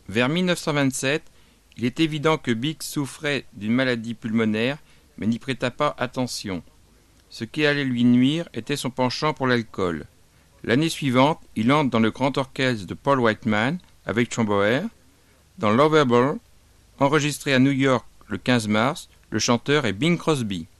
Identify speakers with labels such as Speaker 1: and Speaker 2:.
Speaker 1: Vers 1927, il est évident que Biggs souffrait d'une maladie pulmonaire, mais n'y prêta pas attention. Ce qui allait lui nuire était son penchant pour l'alcool. L'année suivante, il entre dans le grand orchestre de Paul Whiteman avec Tromboer. Dans Lovable, enregistré à New York le 15 mars, le chanteur est Bing Crosby.